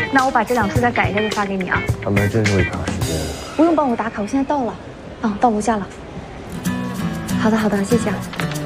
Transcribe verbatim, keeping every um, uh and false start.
那我把这两次再改一下就发给你啊。 他们还真是会卡时间的。 不用帮我打卡，我现在到了。啊，到楼下了。好的好的，谢谢啊。